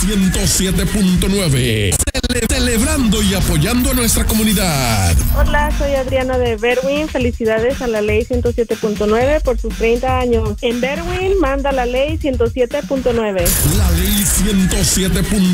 107.9. Celebrando y apoyando a nuestra comunidad. Hola, soy Adriana de Berwyn. Felicidades a la ley 107.9 por sus 30 años. En Berwyn manda la ley 107.9. La ley 107.9.